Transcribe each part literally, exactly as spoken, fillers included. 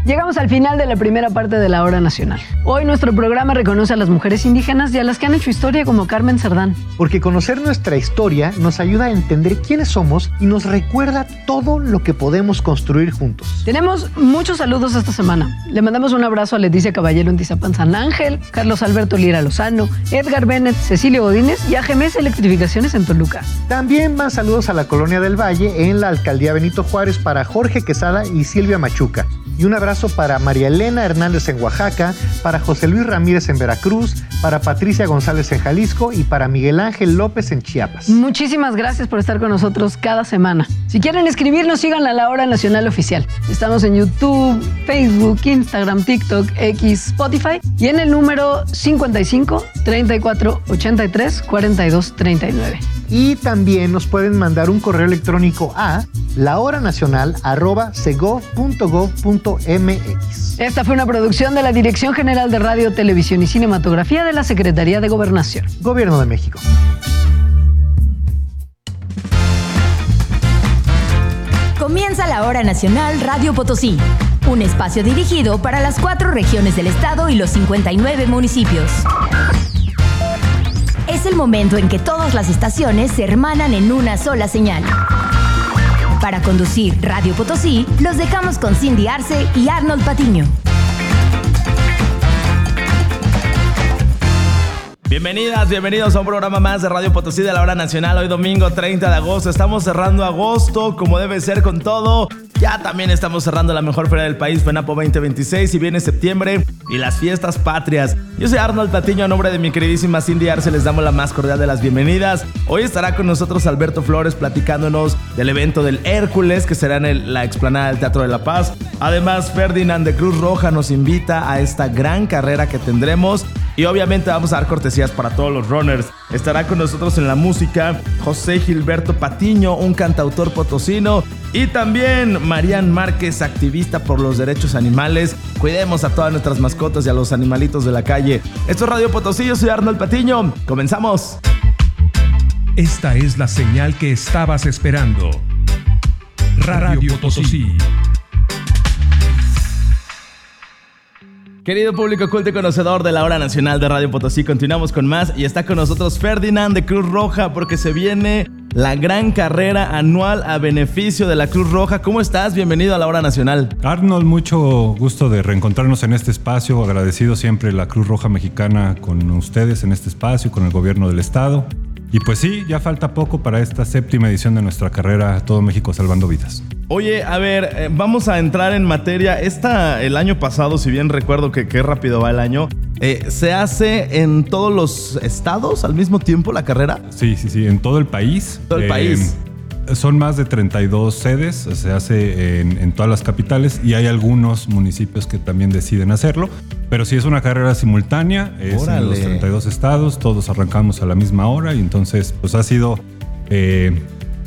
Llegamos al final de la primera parte de la Hora Nacional. Hoy nuestro programa reconoce a las mujeres indígenas y a las que han hecho historia como Carmen Cerdán. Porque conocer nuestra historia nos ayuda a entender quiénes somos y nos recuerda todo lo que podemos construir juntos. Tenemos muchos saludos esta semana. Le mandamos un abrazo a Leticia Caballero en Tizapán San Ángel, Carlos Alberto Lira Lozano, Edgar Bennett, Cecilio Godínez y a G M S Electrificaciones en Toluca. También más saludos a la Colonia del Valle en la Alcaldía Benito Juárez para Jorge Quesada y Silvia Machuca. Y un abrazo para María Elena Hernández en Oaxaca, para José Luis Ramírez en Veracruz, para Patricia González en Jalisco y para Miguel Ángel López en Chiapas. Muchísimas gracias por estar con nosotros cada semana. Si quieren escribirnos, sigan a La Hora Nacional Oficial. Estamos en YouTube, Facebook, Instagram, TikTok, X, Spotify y en el número cincuenta y cinco, treinta y cuatro, ochenta y tres, cuarenta y dos, treinta y nueve. Y también nos pueden mandar un correo electrónico a lahoranacional arroba segov punto gov punto mx. Esta fue una producción de la Dirección General de Radio, Televisión y Cinematografía de la Secretaría de Gobernación. Gobierno de México. Comienza la Hora Nacional Radio Potosí, un espacio dirigido para las cuatro regiones del estado y los cincuenta y nueve municipios. Es el momento en que todas las estaciones se hermanan en una sola señal. Para conducir Radio Potosí, los dejamos con Cindy Arce y Arnold Patiño. Bienvenidas, bienvenidos a un programa más de Radio Potosí de la Hora Nacional. Hoy domingo treinta de agosto, estamos cerrando agosto como debe ser con todo. Ya también estamos cerrando la mejor feria del país, FENAPO veinte veintiséis, y viene septiembre y las fiestas patrias. Yo soy Arnold Patiño, a nombre de mi queridísima Cindy Arce les damos la más cordial de las bienvenidas. Hoy estará con nosotros Alberto Flores platicándonos del evento del Hércules que será en el, la explanada del Teatro de la Paz. Además, Ferdinand de Cruz Roja nos invita a esta gran carrera que tendremos. Y obviamente vamos a dar cortesías para todos los runners. Estará con nosotros en la música José Gilberto Patiño, un cantautor potosino. Y también Marian Márquez, activista por los derechos animales. Cuidemos a todas nuestras mascotas y a los animalitos de la calle. Esto es Radio Potosí, yo soy Arnold Patiño. ¡Comenzamos! Esta es la señal que estabas esperando. Radio Potosí. Querido público culto y conocedor de la Hora Nacional de Radio Potosí, continuamos con más y está con nosotros Ferdinand de Cruz Roja porque se viene la gran carrera anual a beneficio de la Cruz Roja. ¿Cómo estás? Bienvenido a la Hora Nacional. Arnold, mucho gusto de reencontrarnos en este espacio. Agradecido siempre la Cruz Roja Mexicana con ustedes en este espacio, con el gobierno del estado. Y pues sí, ya falta poco para esta séptima edición de nuestra carrera Todo México Salvando Vidas. Oye, a ver, eh, vamos a entrar en materia. Esta, el año pasado, si bien recuerdo que qué rápido va el año, eh, ¿se hace en todos los estados al mismo tiempo la carrera? Sí, sí, sí, en todo el país. Todo el eh, país. Son más de treinta y dos sedes, se hace en, en todas las capitales y hay algunos municipios que también deciden hacerlo. Pero sí es una carrera simultánea, es Órale. en los treinta y dos estados, todos arrancamos a la misma hora y entonces pues ha sido eh,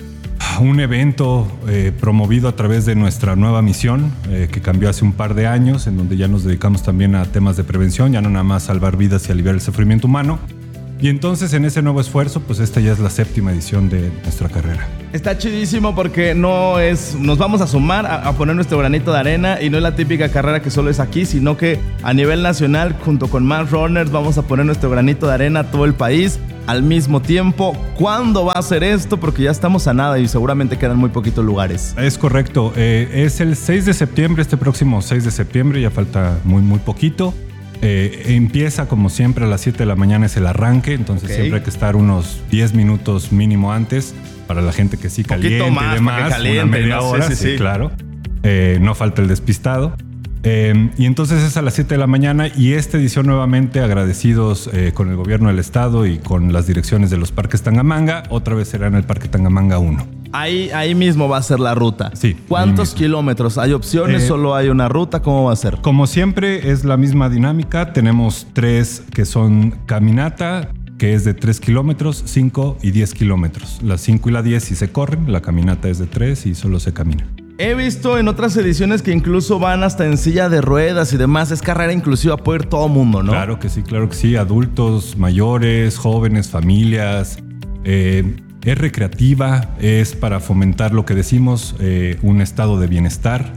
un evento eh, promovido a través de nuestra nueva misión eh, que cambió hace un par de años, en donde ya nos dedicamos también a temas de prevención, ya no nada más salvar vidas y aliviar el sufrimiento humano. Y entonces en ese nuevo esfuerzo, pues esta ya es la séptima edición de nuestra carrera. Está chidísimo porque no es, nos vamos a sumar a, a poner nuestro granito de arena y no es la típica carrera que solo es aquí, sino que a nivel nacional, junto con más runners, vamos a poner nuestro granito de arena a todo el país al mismo tiempo. ¿Cuándo va a ser esto? Porque ya estamos a nada y seguramente quedan muy poquitos lugares. Es correcto, eh, es el seis de septiembre, este próximo seis de septiembre, ya falta muy muy poquito. Eh, empieza como siempre a las siete de la mañana es el arranque, entonces okay. siempre hay que estar unos diez minutos mínimo antes para la gente que sí caliente más, y demás, caliente, una media no, hora, sí, sí, sí, sí. claro. Eh, no falta el despistado. Eh, y entonces es a las siete de la mañana y esta edición nuevamente agradecidos eh, con el gobierno del estado y con las direcciones de los parques Tangamanga, otra vez será en el Parque Tangamanga uno. Ahí, ahí mismo va a ser la ruta. Sí. ¿Cuántos kilómetros? ¿Hay opciones? Eh, ¿Solo hay una ruta? ¿Cómo va a ser? Como siempre es la misma dinámica. Tenemos tres que son caminata, que es de tres kilómetros, cinco y diez kilómetros. Las cinco y la diez sí se corren, la caminata es de tres y solo se camina. He visto en otras ediciones que incluso van hasta en silla de ruedas y demás. Es carrera inclusiva, puede ir todo mundo, ¿no? Claro que sí, claro que sí. Adultos, mayores, jóvenes, familias. Eh, es recreativa, es para fomentar lo que decimos, eh, un estado de bienestar.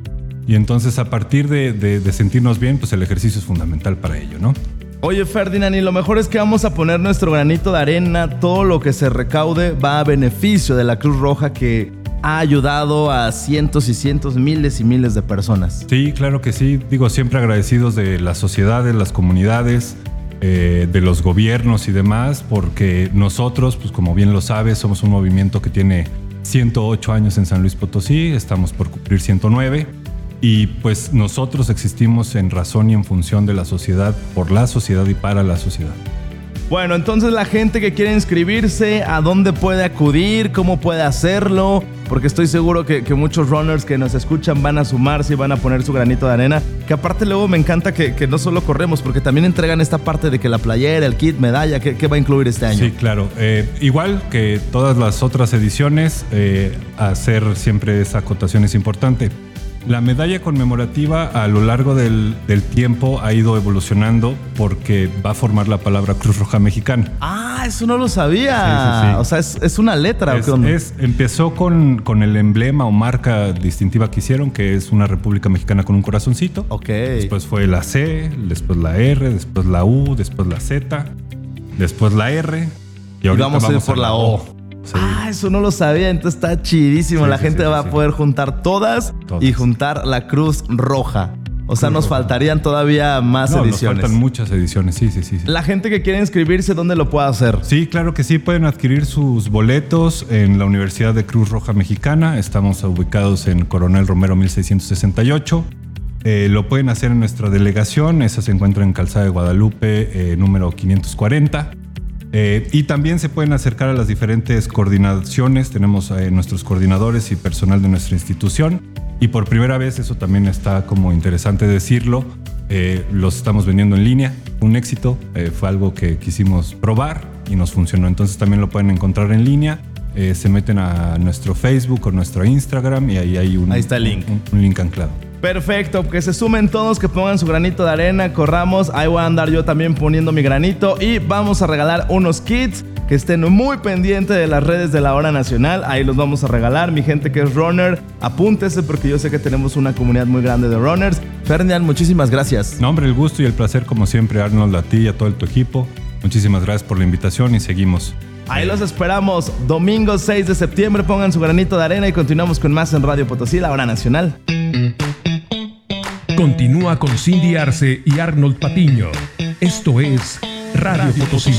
Y entonces a partir de, de, de sentirnos bien, pues el ejercicio es fundamental para ello, ¿no? Oye, Ferdinand, y lo mejor es que vamos a poner nuestro granito de arena. Todo lo que se recaude va a beneficio de la Cruz Roja, que ha ayudado a cientos y cientos, miles y miles de personas. Sí, claro que sí. Digo, siempre agradecidos de las sociedades, las comunidades, eh, de los gobiernos y demás, porque nosotros, pues como bien lo sabes, somos un movimiento que tiene ciento ocho años en San Luis Potosí, estamos por cumplir ciento nueve. Y pues nosotros existimos en razón y en función de la sociedad, por la sociedad y para la sociedad. Bueno, entonces la gente que quiere inscribirse, ¿a dónde puede acudir? ¿Cómo puede hacerlo? Porque estoy seguro que, que muchos runners que nos escuchan van a sumarse y van a poner su granito de arena. Que aparte luego me encanta que, que no solo corremos, porque también entregan esta parte de que la playera, el kit, medalla, ¿qué, qué va a incluir este año? Sí, claro. Eh, igual que todas las otras ediciones, eh, hacer siempre esa acotación es importante. La medalla conmemorativa a lo largo del, del tiempo ha ido evolucionando porque va a formar la palabra Cruz Roja Mexicana. Ah, eso no lo sabía. Sí, sí, sí. O sea, es, es una letra. Es, ¿o qué onda? es, empezó con, con el emblema o marca distintiva que hicieron, que es una República Mexicana con un corazoncito. Ok. Después fue la C, después la R, después la U, después la Z, después la R. Y ahorita y vamos, vamos a ir por la O. o. Sí. Ah, eso no lo sabía, entonces está chidísimo. Sí, la sí, gente sí, va sí. a poder juntar todas, todas y juntar la Cruz Roja. O sea, Cruz nos Roja. Faltarían todavía más no, ediciones. Nos faltan muchas ediciones, sí, sí, sí, sí. La gente que quiere inscribirse, ¿dónde lo puede hacer? Sí, claro que sí, pueden adquirir sus boletos en la Universidad de Cruz Roja Mexicana. Estamos ubicados en Coronel Romero mil seiscientos sesenta y ocho. Eh, lo pueden hacer en nuestra delegación, esa se encuentra en Calzada de Guadalupe, eh, número quinientos cuarenta. Eh, y también se pueden acercar a las diferentes coordinaciones. Tenemos eh, nuestros coordinadores y personal de nuestra institución. Y por primera vez, eso también está como interesante decirlo, eh, los estamos vendiendo en línea. Un éxito, eh, fue algo que quisimos probar y nos funcionó. Entonces también lo pueden encontrar en línea. Eh, se meten a nuestro Facebook o nuestro Instagram y ahí hay un, ahí está el link. un, un link anclado. Perfecto, que se sumen todos, que pongan su granito de arena, corramos. Ahí voy a andar yo también poniendo mi granito y vamos a regalar unos kits que estén muy pendientes de las redes de la Hora Nacional. Ahí los vamos a regalar. Mi gente que es runner, apúntese porque yo sé que tenemos una comunidad muy grande de runners. Ferdinand, muchísimas gracias. No, hombre, el gusto y el placer como siempre, Arnold, a ti y a todo tu equipo. Muchísimas gracias por la invitación y seguimos. Ahí los esperamos. Domingo seis de septiembre, pongan su granito de arena y continuamos con más en Radio Potosí, la Hora Nacional. Continúa con Cindy Arce y Arnold Patiño. Esto es Radio, Radio Potosí.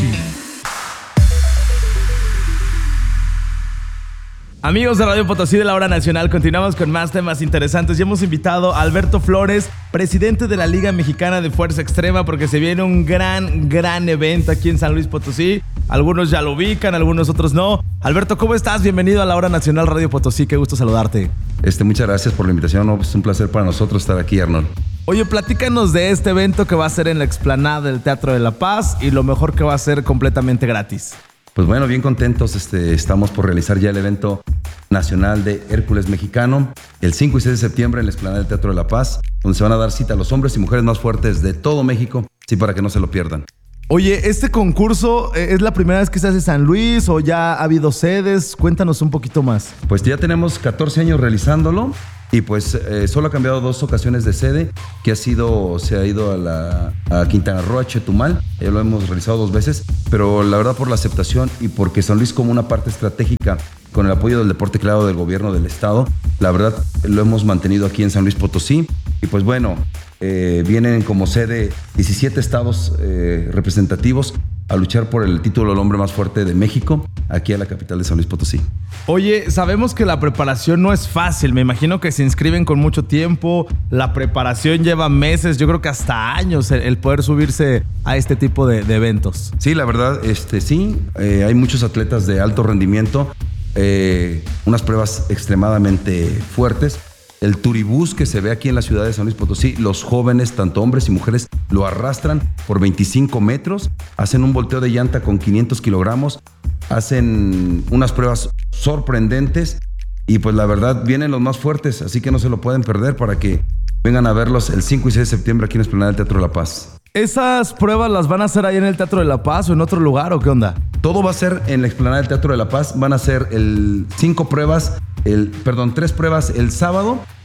Amigos de Radio Potosí de la Hora Nacional, continuamos con más temas interesantes y hemos invitado a Alberto Flores, presidente de la Liga Mexicana de Fuerza Extrema, porque se viene un gran, gran evento aquí en San Luis Potosí. Algunos ya lo ubican, algunos otros no. Alberto, ¿cómo estás? Bienvenido a la Hora Nacional Radio Potosí, qué gusto saludarte. Este, muchas gracias por la invitación, no, es un placer para nosotros estar aquí, Arnold. Oye, platícanos de este evento que va a ser en la explanada del Teatro de la Paz y lo mejor que va a ser completamente gratis. Pues bueno, bien contentos, este, estamos por realizar ya el evento nacional de Hércules Mexicano el cinco y seis de septiembre en la explanada del Teatro de la Paz, donde se van a dar cita a los hombres y mujeres más fuertes de todo México, sí, para que no se lo pierdan. Oye, ¿este concurso es la primera vez que se hace en San Luis o ya ha habido sedes? Cuéntanos un poquito más. Pues ya tenemos catorce años realizándolo y pues eh, solo ha cambiado dos ocasiones de sede, que ha sido, se ha ido a, la, a Quintana Roo, a Chetumal, ya lo hemos realizado dos veces, pero la verdad por la aceptación y porque San Luis como una parte estratégica con el apoyo del deporte claro del gobierno del estado, la verdad lo hemos mantenido aquí en San Luis Potosí y pues bueno, eh, vienen como sede diecisiete estados eh, representativos a luchar por el título del hombre más fuerte de México, aquí a la capital de San Luis Potosí. Oye, sabemos que la preparación no es fácil, me imagino que se inscriben con mucho tiempo, la preparación lleva meses, yo creo que hasta años el, el poder subirse a este tipo de, de eventos. Sí, la verdad, este, sí, eh, hay muchos atletas de alto rendimiento, eh, unas pruebas extremadamente fuertes. El turibús que se ve aquí en la ciudad de San Luis Potosí, los jóvenes, tanto hombres y mujeres, lo arrastran por veinticinco metros, hacen un volteo de llanta con quinientos kilogramos, hacen unas pruebas sorprendentes y pues la verdad vienen los más fuertes, así que no se lo pueden perder para que vengan a verlos el cinco y seis de septiembre aquí en la explanada del Teatro de la Paz. ¿Esas pruebas las van a hacer ahí en el Teatro de la Paz o en otro lugar o qué onda? Todo va a ser en la explanada del Teatro de la Paz, van a ser el cinco pruebas, el, perdón, tres pruebas el sábado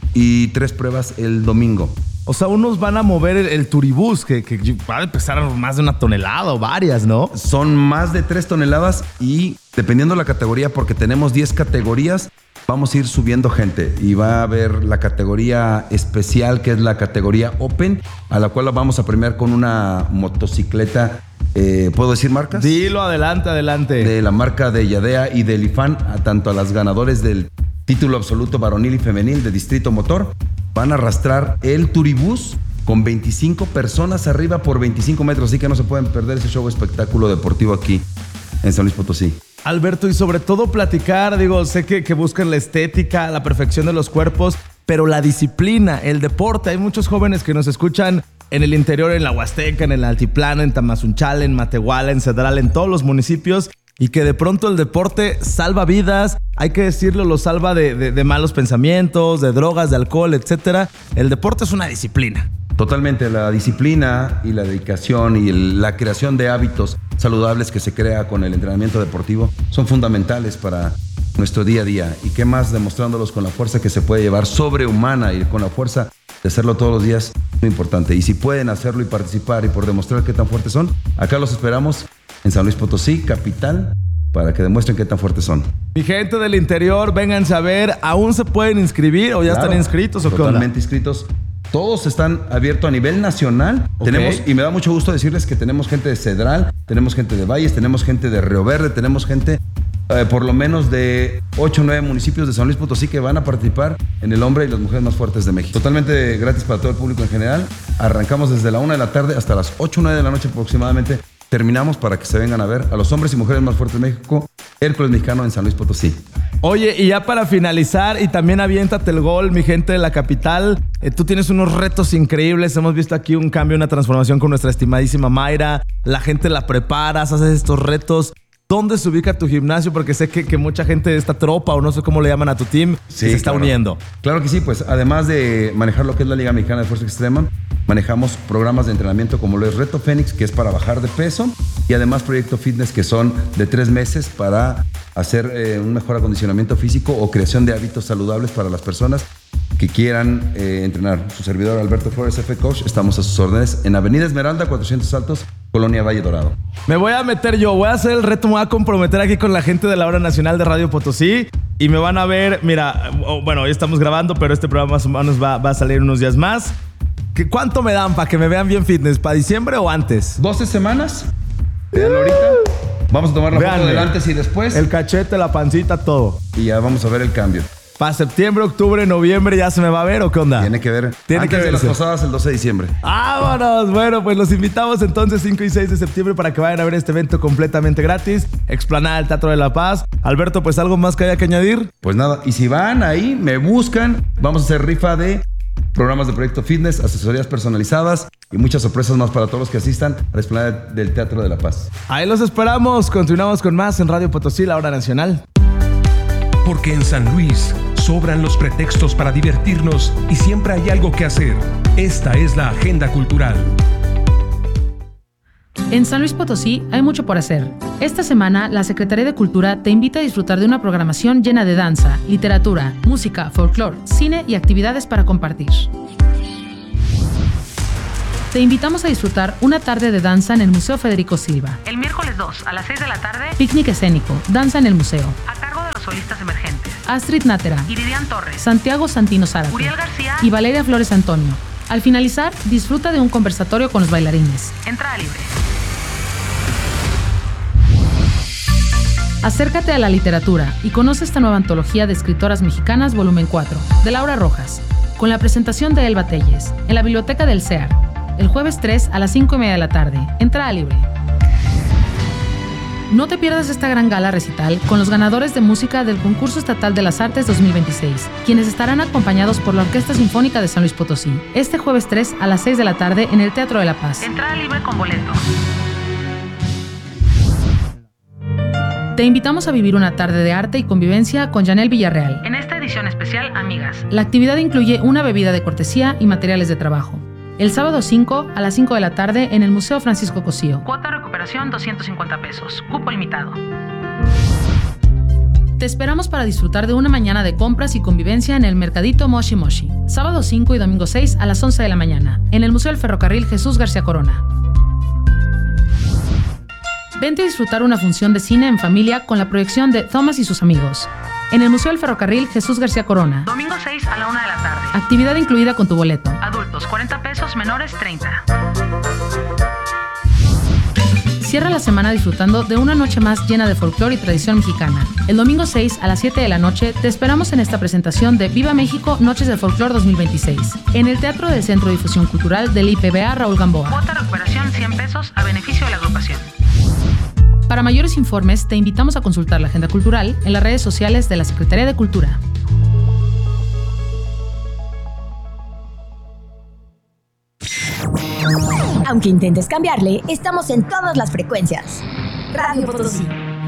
y tres pruebas el domingo. O sea, unos van a mover el, el turibús, que, que va a pesar más de una tonelada o varias, ¿no? Son más de tres toneladas y dependiendo de la categoría, porque tenemos diez categorías, vamos a ir subiendo gente. Y va a haber la categoría especial, que es la categoría Open, a la cual la vamos a premiar con una motocicleta. Eh, ¿Puedo decir marcas? Dilo, adelante, adelante. De la marca de Yadea y de Lifan, a tanto a las ganadores del título absoluto varonil y femenil de Distrito Motor. Van a arrastrar el turibús con veinticinco personas arriba por veinticinco metros, así que no se pueden perder ese show espectáculo deportivo aquí en San Luis Potosí. Alberto, y sobre todo platicar, digo, sé que, que buscan la estética, la perfección de los cuerpos, pero la disciplina, el deporte. Hay muchos jóvenes que nos escuchan en el interior, en la Huasteca, en el Altiplano, en Tamazunchale, en Matehuala, en Cedral, en todos los municipios, y que de pronto el deporte salva vidas, hay que decirlo, lo salva de, de, de malos pensamientos, de drogas, de alcohol, etcétera. El deporte es una disciplina. Totalmente, la disciplina y la dedicación y el, la creación de hábitos saludables que se crea con el entrenamiento deportivo son fundamentales para nuestro día a día. Y qué más demostrándolos con la fuerza que se puede llevar sobrehumana y con la fuerza de hacerlo todos los días, muy importante. Y si pueden hacerlo y participar y por demostrar qué tan fuertes son, acá los esperamos en San Luis Potosí, capital, para que demuestren qué tan fuertes son. Mi gente del interior, vénganse a ver, ¿aún se pueden inscribir o ya claro, están inscritos o qué onda? Totalmente inscritos. Todos están abiertos a nivel nacional. Okay. Tenemos, y me da mucho gusto decirles que tenemos gente de Cedral, tenemos gente de Valles, tenemos gente de Río Verde, tenemos gente eh, por lo menos de ocho o nueve municipios de San Luis Potosí que van a participar en el hombre y las mujeres más fuertes de México. Totalmente gratis para todo el público en general. Arrancamos desde la una de la tarde hasta las ocho o nueve de la noche aproximadamente. Terminamos para que se vengan a ver a los hombres y mujeres más fuertes de México, Hércules Mexicano en San Luis Potosí. Oye, y ya para finalizar, y también aviéntate el gol, mi gente de la capital. Eh, tú tienes unos retos increíbles. Hemos visto aquí un cambio, una transformación con nuestra estimadísima Mayra. La gente la preparas, haces estos retos. ¿Dónde se ubica tu gimnasio? Porque sé que, que mucha gente de esta tropa, o no sé cómo le llaman a tu team, sí, se está claro. uniendo. Claro que sí, pues además de manejar lo que es la Liga Mexicana de Fuerza Extrema, manejamos programas de entrenamiento como lo es Reto Fénix, que es para bajar de peso, y además Proyecto Fitness, que son de tres meses para hacer eh, un mejor acondicionamiento físico o creación de hábitos saludables para las personas que quieran eh, entrenar. Su servidor Alberto Flores, F Coach, estamos a sus órdenes en Avenida Esmeralda, cuatrocientos Altos, Colonia Valle Dorado. Me voy a meter yo, voy a hacer el reto, me voy a comprometer aquí con la gente de la Hora Nacional de Radio Potosí y me van a ver, mira, oh, bueno, hoy estamos grabando, pero este programa más o menos va, va a salir unos días más. ¿Qué, ¿Cuánto me dan para que me vean bien fitness? ¿Para diciembre o antes? doce semanas. Vean ahorita. Vamos a tomar la Veanle. foto del antes y después. El cachete, la pancita, todo. Y ya vamos a ver el cambio. ¿Para septiembre, octubre, noviembre ya se me va a ver o qué onda? Tiene que ver. Tiene Antes que de verse. las posadas el doce de diciembre. ¡Vámonos! Bueno, pues los invitamos entonces cinco y seis de septiembre para que vayan a ver este evento completamente gratis. Explanada del Teatro de la Paz. Alberto, pues algo más que haya que añadir. Pues nada, y si van ahí, me buscan, vamos a hacer rifa de programas de Proyecto Fitness, asesorías personalizadas y muchas sorpresas más para todos los que asistan a la explanada del Teatro de la Paz. Ahí los esperamos. Continuamos con más en Radio Potosí, la Hora Nacional. Porque en San Luis sobran los pretextos para divertirnos y siempre hay algo que hacer. Esta es la agenda cultural. En San Luis Potosí hay mucho por hacer. Esta semana, la Secretaría de Cultura te invita a disfrutar de una programación llena de danza, literatura, música, folclore, cine y actividades para compartir. Te invitamos a disfrutar una tarde de danza en el Museo Federico Silva. El miércoles dos, a las seis de la tarde, picnic escénico, danza en el museo. A cargo de los solistas emergentes. Astrid Nátera, Iridian Torres, Santiago Santino Zárate, Uriel García y Valeria Flores Antonio. Al finalizar, disfruta de un conversatorio con los bailarines. Entrada libre. Acércate a la literatura y conoce esta nueva antología de escritoras mexicanas, volumen cuatro, de Laura Rojas, con la presentación de Elba Telles, en la Biblioteca del C E A R, el jueves tres a las cinco y media de la tarde. Entrada libre. No te pierdas esta gran gala recital con los ganadores de música del Concurso Estatal de las Artes dos mil veintiséis, quienes estarán acompañados por la Orquesta Sinfónica de San Luis Potosí, este jueves tres a las seis de la tarde en el Teatro de la Paz. Entrada libre con boleto. Te invitamos a vivir una tarde de arte y convivencia con Janel Villarreal. En esta edición especial, Amigas. La actividad incluye una bebida de cortesía y materiales de trabajo. El sábado cinco a las cinco de la tarde en el Museo Francisco Cosío. Cuota de recuperación doscientos cincuenta pesos. Cupo limitado. Te esperamos para disfrutar de una mañana de compras y convivencia en el Mercadito Moshi Moshi. sábado cinco y domingo seis a las once de la mañana, en el Museo del Ferrocarril Jesús García Corona. Vente a disfrutar una función de cine en familia con la proyección de Thomas y sus amigos, en el Museo del Ferrocarril Jesús García Corona. Domingo seis a la una de la tarde. Actividad incluida con tu boleto. Adultos cuarenta pesos, menores treinta. Cierra la semana disfrutando de una noche más llena de folclore y tradición mexicana. El domingo seis a las siete de la noche te esperamos en esta presentación de Viva México Noches del Folclor dos mil veintiséis, en el Teatro del Centro de Difusión Cultural del I P B A Raúl Gamboa. Cuota recuperación cien pesos a beneficio de la agrupación. Para mayores informes te invitamos a consultar la agenda cultural en las redes sociales de la Secretaría de Cultura. Aunque intentes cambiarle, estamos en todas las frecuencias. Radio Potosí.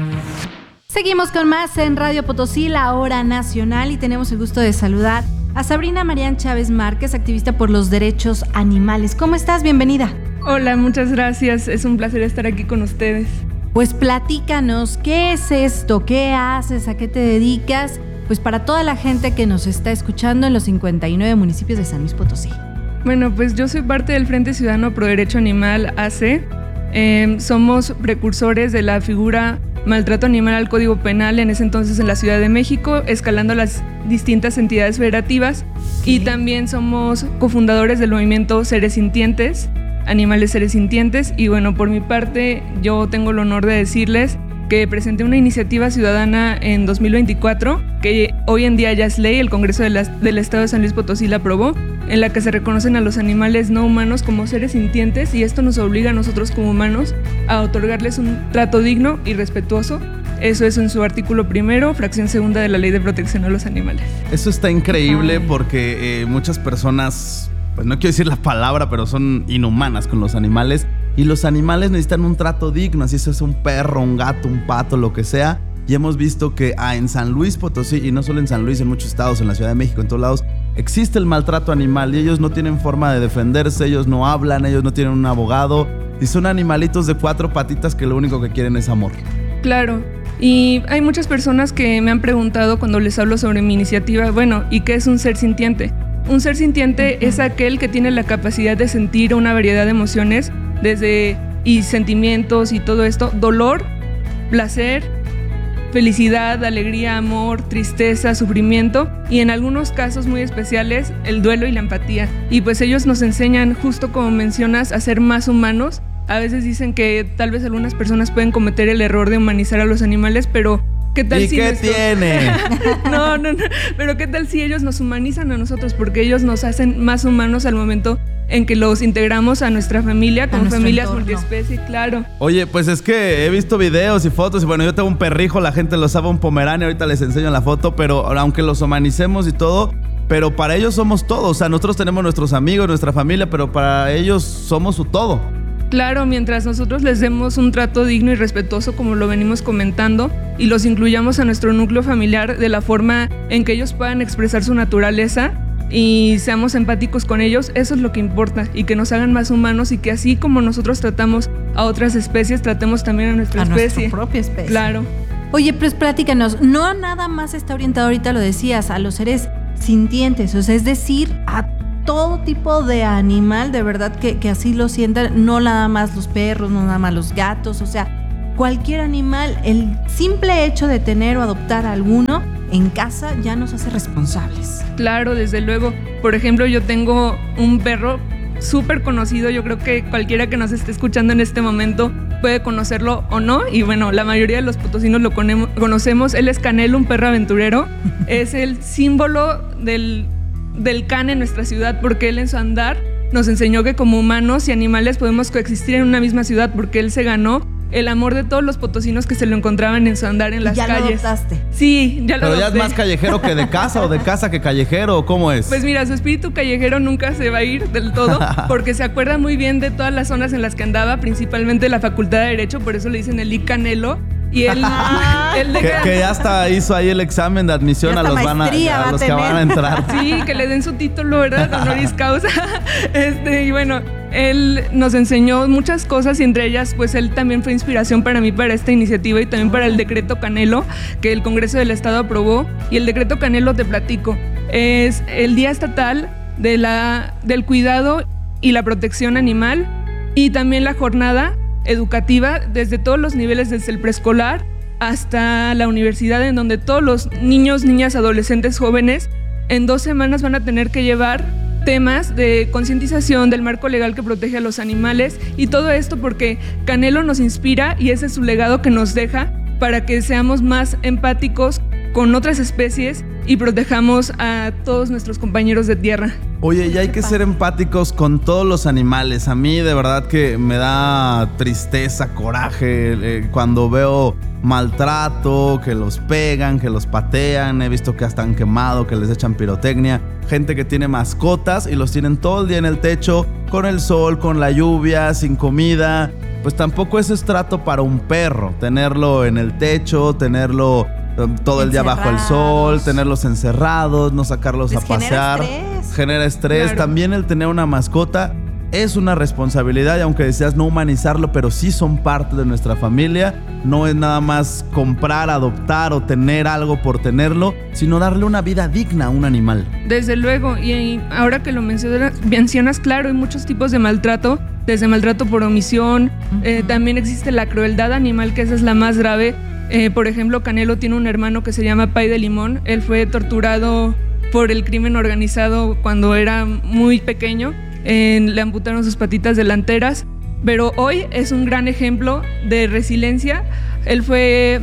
Seguimos con más en Radio Potosí, la hora nacional, y tenemos el gusto de saludar a Sabrina Marián Chávez Márquez, activista por los derechos animales. ¿Cómo estás? Bienvenida. Hola, muchas gracias. Es un placer estar aquí con ustedes. Pues platícanos, ¿qué es esto? ¿Qué haces? ¿A qué te dedicas? Pues para toda la gente que nos está escuchando en los cincuenta y nueve municipios de San Luis Potosí. Bueno, pues yo soy parte del Frente Ciudadano Pro Derecho Animal A C. Eh, somos precursores de la figura maltrato animal al Código Penal, en ese entonces en la Ciudad de México, escalando las distintas entidades federativas. Sí. Y también somos cofundadores del movimiento Seres Sintientes, Animales Seres Sintientes. Y bueno, por mi parte, yo tengo el honor de decirles que presenté una iniciativa ciudadana en dos mil veinticuatro, que hoy en día ya es ley, el Congreso de la, del Estado de San Luis Potosí la aprobó, en la que se reconocen a los animales no humanos como seres sintientes, y esto nos obliga a nosotros como humanos a otorgarles un trato digno y respetuoso. Eso es en su artículo primero, fracción segunda de la Ley de Protección a los Animales. Eso está increíble porque eh, muchas personas, pues no quiero decir la palabra, pero son inhumanas con los animales. Y los animales necesitan un trato digno, así eso es un perro, un gato, un pato, lo que sea. Y hemos visto que ah, en San Luis Potosí, y no solo en San Luis, en muchos estados, en la Ciudad de México, en todos lados, existe el maltrato animal y ellos no tienen forma de defenderse, ellos no hablan, ellos no tienen un abogado y son animalitos de cuatro patitas que lo único que quieren es amor. Claro, y hay muchas personas que me han preguntado cuando les hablo sobre mi iniciativa, bueno, ¿y qué es un ser sintiente? Un ser sintiente uh-huh. es aquel que tiene la capacidad de sentir una variedad de emociones, desde y sentimientos y todo esto, dolor, placer, felicidad, alegría, amor, tristeza, sufrimiento y en algunos casos muy especiales el duelo y la empatía. Y pues ellos nos enseñan, justo como mencionas, a ser más humanos. A veces dicen que tal vez algunas personas pueden cometer el error de humanizar a los animales, pero ¿qué tal ¿Y si qué nuestro... tiene? no, no, no, pero ¿qué tal si ellos nos humanizan a nosotros? Porque ellos nos hacen más humanos al momento en que los integramos a nuestra familia, como familias multiespecie, claro. Oye, pues es que he visto videos y fotos y bueno, yo tengo un perrijo, la gente lo sabe, un pomerania, ahorita les enseño la foto, pero aunque los humanicemos y todo, pero para ellos somos todos, o sea, nosotros tenemos nuestros amigos, nuestra familia, pero para ellos somos su todo. Claro, mientras nosotros les demos un trato digno y respetuoso, como lo venimos comentando, y los incluyamos a nuestro núcleo familiar de la forma en que ellos puedan expresar su naturaleza y seamos empáticos con ellos, eso es lo que importa, y que nos hagan más humanos y que así como nosotros tratamos a otras especies, tratemos también a nuestra a especie. A nuestra propia especie. Claro. Oye, pues platícanos, no nada más está orientado, ahorita lo decías, a los seres sintientes, o sea, es decir, a todo tipo de animal, de verdad que, que así lo sientan, no nada más los perros, no nada más los gatos, o sea, cualquier animal, el simple hecho de tener o adoptar a alguno en casa ya nos hace responsables. Claro, desde luego. Por ejemplo, yo tengo un perro súper conocido, yo creo que cualquiera que nos esté escuchando en este momento puede conocerlo o no, y bueno, la mayoría de los potosinos lo conocemos. Él es Canelo, un perro aventurero. Es el símbolo del, del can en nuestra ciudad, porque él en su andar nos enseñó que como humanos y animales podemos coexistir en una misma ciudad, porque él se ganó el amor de todos los potosinos que se lo encontraban en su andar en las ya calles. ¿Ya lo adoptaste? Sí, ya lo Pero adopté. ya es más callejero que de casa, o de casa que callejero, ¿o cómo es? Pues mira, su espíritu callejero nunca se va a ir del todo, porque se acuerda muy bien de todas las zonas en las que andaba, principalmente la Facultad de Derecho, por eso le dicen el I Canelo. Y él, él deja... que, que ya hasta hizo ahí el examen de admisión a los, van a, a los que van a entrar. Sí, que le den su título, ¿verdad? Honoris causa. Este, y bueno, él nos enseñó muchas cosas y entre ellas, pues él también fue inspiración para mí para esta iniciativa y también para el decreto Canelo que el Congreso del Estado aprobó. Y el decreto Canelo, te platico, es el Día Estatal de la, del Cuidado y la Protección Animal y también la jornada educativa desde todos los niveles, desde el preescolar hasta la universidad, en donde todos los niños, niñas, adolescentes, jóvenes en dos semanas van a tener que llevar temas de concientización del marco legal que protege a los animales y todo esto porque Canelo nos inspira y ese es su legado que nos deja para que seamos más empáticos con otras especies y protejamos a todos nuestros compañeros de tierra. Oye, y hay que ser empáticos con todos los animales. A mí de verdad que me da tristeza, coraje eh, cuando veo maltrato, que los pegan, que los patean. He visto que hasta han quemado, que les echan pirotecnia. Gente que tiene mascotas y los tienen todo el día en el techo, con el sol, con la lluvia, sin comida. Pues tampoco eso es trato para un perro, tenerlo en el techo, tenerlo todo el día bajo el sol, tenerlos encerrados, no sacarlos Les a pasear. Genera estrés. Genera estrés. Claro. También el tener una mascota es una responsabilidad y aunque deseas no humanizarlo, pero sí son parte de nuestra familia. No es nada más comprar, adoptar o tener algo por tenerlo, sino darle una vida digna a un animal. Desde luego, y ahora que lo mencionas, mencionas claro, hay muchos tipos de maltrato, desde maltrato por omisión, uh-huh. eh, también existe la crueldad animal, que esa es la más grave. Eh, por ejemplo, Canelo tiene un hermano que se llama Pay de Limón. Él fue torturado por el crimen organizado cuando era muy pequeño. Eh, le amputaron sus patitas delanteras. Pero hoy es un gran ejemplo de resiliencia. Él fue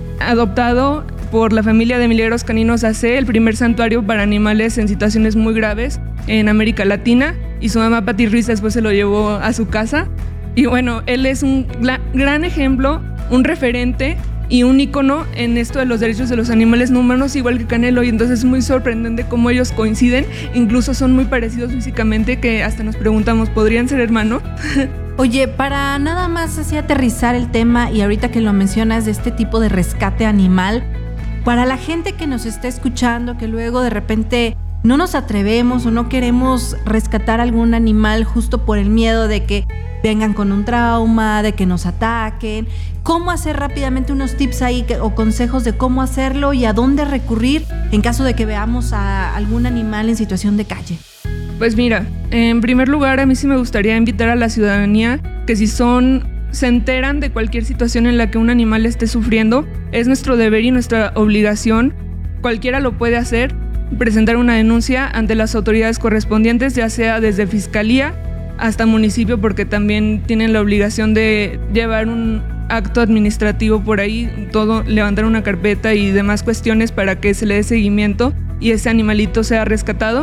adoptado por la familia de Milagros Caninos A C, el primer santuario para animales en situaciones muy graves en América Latina. Y su mamá, Pati Ruiz, después se lo llevó a su casa. Y bueno, él es un gran ejemplo, un referente y un ícono en esto de los derechos de los animales no humanos, igual que Canelo, y entonces es muy sorprendente cómo ellos coinciden, incluso son muy parecidos físicamente, que hasta nos preguntamos, ¿podrían ser hermanos? Oye, para nada más así aterrizar el tema, y ahorita que lo mencionas de este tipo de rescate animal, para la gente que nos está escuchando, que luego de repente no nos atrevemos o no queremos rescatar algún animal justo por el miedo de que vengan con un trauma, de que nos ataquen, ¿cómo hacer rápidamente unos tips ahí que, o consejos de cómo hacerlo y a dónde recurrir en caso de que veamos a algún animal en situación de calle? Pues mira, en primer lugar a mí sí me gustaría invitar a la ciudadanía que si son, se enteran de cualquier situación en la que un animal esté sufriendo, es nuestro deber y nuestra obligación, cualquiera lo puede hacer, presentar una denuncia ante las autoridades correspondientes, ya sea desde Fiscalía hasta municipio, porque también tienen la obligación de llevar un acto administrativo por ahí, todo, levantar una carpeta y demás cuestiones para que se le dé seguimiento y ese animalito sea rescatado.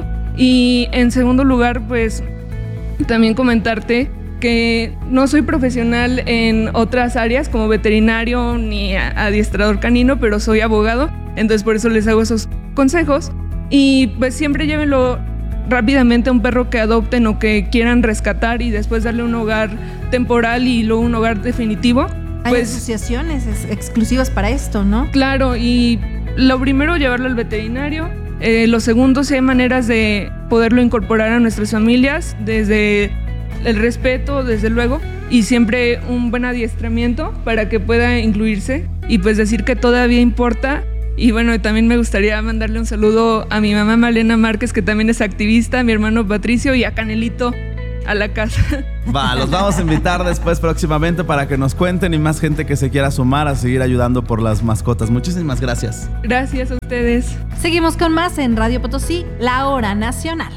Y en segundo lugar, pues también comentarte que no soy profesional en otras áreas como veterinario ni adiestrador canino, pero soy abogado, entonces por eso les hago esos consejos. Y pues siempre llévenlo rápidamente a un perro que adopten o que quieran rescatar y después darle un hogar temporal y luego un hogar definitivo. Hay pues, asociaciones exclusivas para esto, ¿no? Claro, y lo primero, llevarlo al veterinario. Eh, lo segundo, si hay maneras de poderlo incorporar a nuestras familias, desde el respeto, desde luego, y siempre un buen adiestramiento para que pueda incluirse y pues decir que todavía importa. Y bueno, también me gustaría mandarle un saludo a mi mamá Malena Márquez, que también es activista, a mi hermano Patricio y a Canelito a la casa. Va, los vamos a invitar después próximamente para que nos cuenten y más gente que se quiera sumar a seguir ayudando por las mascotas. Muchísimas gracias. Gracias a ustedes. Seguimos con más en Radio Potosí, la hora nacional.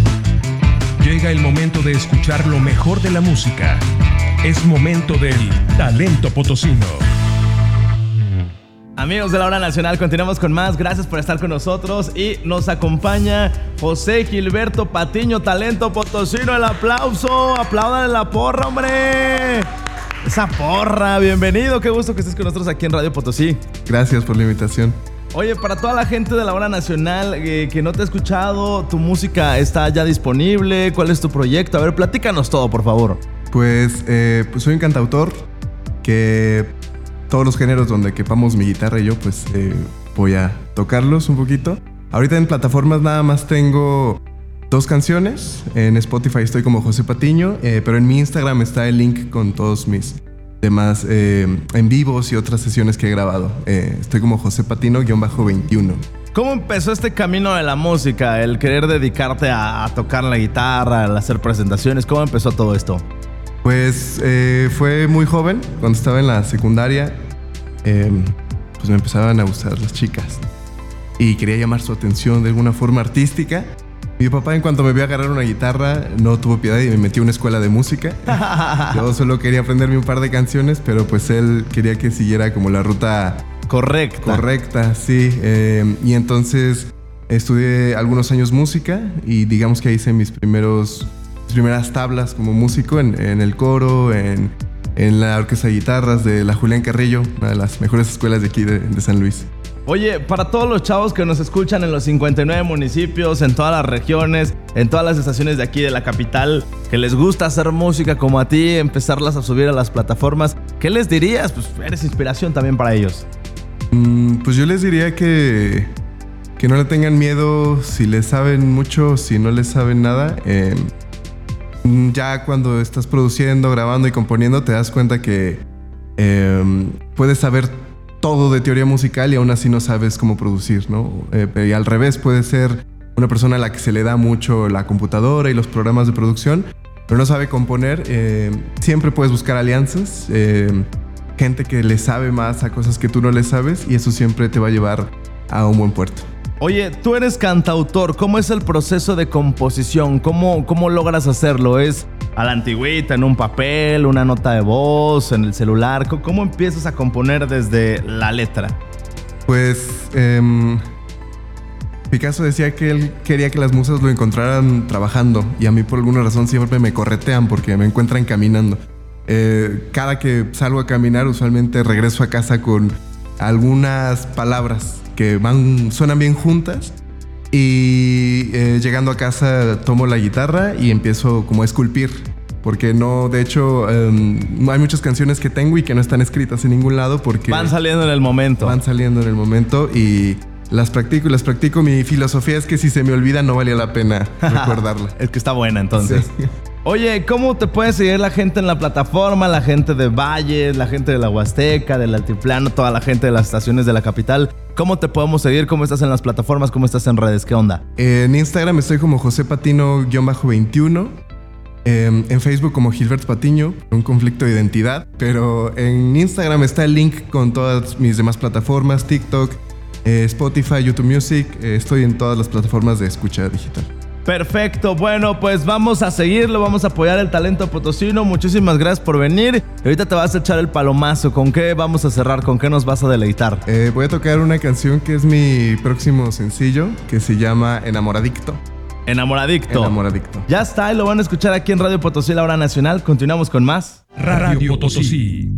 Llega el momento de escuchar lo mejor de la música. Es momento del talento potosino. Amigos de la Hora Nacional, continuamos con más. Gracias por estar con nosotros y nos acompaña José Gilberto Patiño, talento potosino. El aplauso, apláudale la porra, hombre. Esa porra, bienvenido, qué gusto que estés con nosotros aquí en Radio Potosí. Gracias por la invitación. Oye, para toda la gente de la Hora Nacional eh, que no te ha escuchado, tu música está ya disponible. ¿Cuál es tu proyecto? A ver, platícanos todo, por favor. Pues, eh, pues soy un cantautor que todos los géneros donde quepamos mi guitarra y yo, pues eh, voy a tocarlos un poquito. Ahorita en plataformas nada más tengo dos canciones. En Spotify estoy como José Patiño, eh, pero en mi Instagram está el link con todos mis demás eh, en vivos y otras sesiones que he grabado. Eh, estoy como José Patino veintiuno. ¿Cómo empezó este camino de la música? El querer dedicarte a, a tocar la guitarra, a hacer presentaciones. ¿Cómo empezó todo esto? Pues eh, fue muy joven, cuando estaba en la secundaria, eh, pues me empezaban a gustar las chicas y quería llamar su atención de alguna forma artística. Mi papá, en cuanto me vio agarrar una guitarra, no tuvo piedad y me metió a una escuela de música. Yo solo quería aprenderme un par de canciones, pero pues él quería que siguiera como la ruta correcta. Correcta, sí. Eh, y entonces estudié algunos años música y digamos que ahí hice mis primeros... mis primeras tablas como músico en, en el coro, en, en la orquesta de guitarras de la Julián Carrillo, una de las mejores escuelas de aquí de, de San Luis. Oye, para todos los chavos que nos escuchan en los cincuenta y nueve municipios, en todas las regiones, en todas las estaciones de aquí de la capital, que les gusta hacer música como a ti, empezarlas a subir a las plataformas, ¿qué les dirías? Pues eres inspiración también para ellos. Mm, pues yo les diría que, que no le tengan miedo si les saben mucho, si no les saben nada. Eh, Ya cuando estás produciendo, grabando y componiendo, te das cuenta que eh, puedes saber todo de teoría musical y aún así no sabes cómo producir, ¿no? Eh, y al revés, puedes ser una persona a la que se le da mucho la computadora y los programas de producción, pero no sabe componer. Eh, siempre puedes buscar alianzas, eh, gente que le sabe más a cosas que tú no le sabes, y eso siempre te va a llevar a un buen puerto. Oye, tú eres cantautor. ¿Cómo es el proceso de composición? ¿Cómo, cómo logras hacerlo? ¿Es a la antigüita, en un papel, una nota de voz, en el celular? ¿Cómo empiezas a componer desde la letra? Pues eh, Picasso decía que él quería que las musas lo encontraran trabajando, y a mí por alguna razón siempre me corretean porque me encuentran caminando. Eh, cada que salgo a caminar, usualmente regreso a casa con algunas palabras que van, suenan bien juntas, y eh, llegando a casa tomo la guitarra y empiezo como a esculpir, porque no, de hecho eh, hay muchas canciones que tengo y que no están escritas en ningún lado porque van saliendo en el momento. Van saliendo en el momento y las practico y las practico. Mi filosofía es que si se me olvida no valía la pena recordarla. Es que está buena entonces. Sí. Oye, ¿cómo te puede seguir la gente en la plataforma? La gente de Valles, la gente de la Huasteca, del Altiplano, toda la gente de las estaciones de la capital. ¿Cómo te podemos seguir? ¿Cómo estás en las plataformas? ¿Cómo estás en redes? ¿Qué onda? En Instagram estoy como José Patino veintiuno. Eh, en Facebook como Gilberto Patiño, un conflicto de identidad. Pero en Instagram está el link con todas mis demás plataformas, TikTok, eh, Spotify, YouTube Music. Eh, estoy en todas las plataformas de escucha digital. Perfecto, bueno, pues vamos a seguirlo, vamos a apoyar el talento potosino. Muchísimas gracias por venir. Ahorita te vas a echar el palomazo. ¿Con qué vamos a cerrar? ¿Con qué nos vas a deleitar? Eh, voy a tocar una canción que es mi próximo sencillo, que se llama Enamoradicto. Enamoradicto. Enamoradicto. Ya está, y lo van a escuchar aquí en Radio Potosí, la hora nacional. Continuamos con más. Radio Potosí.